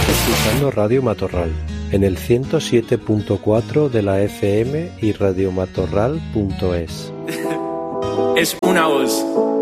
escuchando Radio Matorral en el 107.4 de la FM y radiomatorral.es. Es una voz.